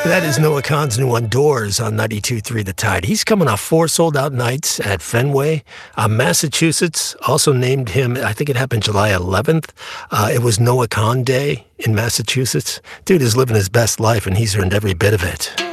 That is Noah Kahan's new one, Doors, on 92.3 The Tide. He's coming off 4 sold-out nights at Fenway. Massachusetts also named him, I think it happened July 11th. It was Noah Kahan Day in Massachusetts. Dude is living his best life, and he's earned every bit of it.